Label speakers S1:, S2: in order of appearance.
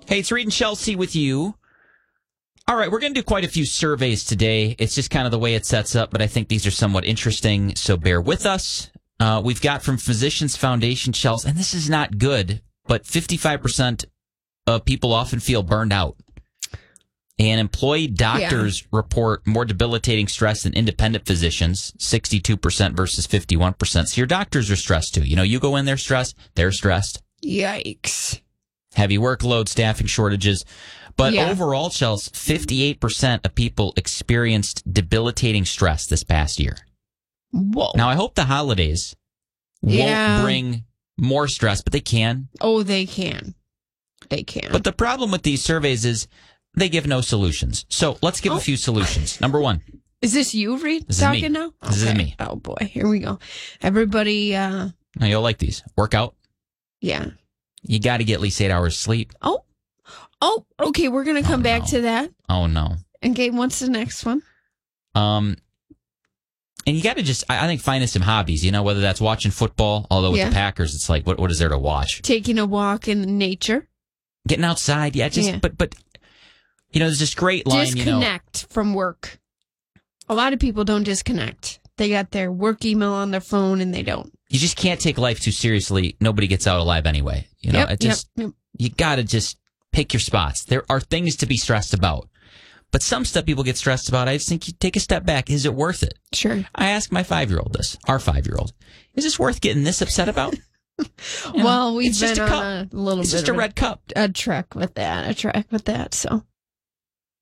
S1: Hey, it's Reed and Chelsea with you. All right, we're going to do quite a few surveys today. It's just kind of the way it sets up, but I think these are somewhat interesting, so bear with us. We've got from Physicians Foundation, Chelsea, and this is not good, but 55% of people often feel burned out. And employee doctors report more debilitating stress than independent physicians, 62% versus 51%. So your doctors are stressed too. You know, you go in there stressed, they're stressed.
S2: Yikes.
S1: Heavy workload, staffing shortages. But overall, Chelsea, 58% of people experienced debilitating stress this past year.
S2: Whoa.
S1: Now, I hope the holidays won't bring more stress, but they can.
S2: Oh, they can. They can.
S1: But the problem with these surveys is they give no solutions. So let's give a few solutions. Number one.
S2: Is this you, Reed,
S1: this
S2: talking
S1: is me.
S2: now?
S1: This is me.
S2: Oh, boy. Here we go. Everybody.
S1: Now, you'll like these. Workout.
S2: Yeah.
S1: You got to get at least 8 hours sleep.
S2: Oh, okay. We're going to come back to that.
S1: Oh, no.
S2: Okay, what's the next one?
S1: And you got to just, I think, find some hobbies, you know, whether that's watching football, although with the Packers, it's like, what is there to watch?
S2: Taking a walk in nature.
S1: Getting outside, but, you know, there's this great line,
S2: disconnect from work. A lot of people don't disconnect. They got their work email on their phone and they don't.
S1: You just can't take life too seriously. Nobody gets out alive anyway. You know, you got to just pick your spots. There are things to be stressed about. But some stuff people get stressed about, I just think you take a step back. Is it worth it?
S2: Sure.
S1: I asked my 5-year-old this, our 5-year-old. Is this worth getting this upset about?
S2: Well, we've been
S1: just
S2: on a little bit
S1: just a red cup.
S2: A trek with that. So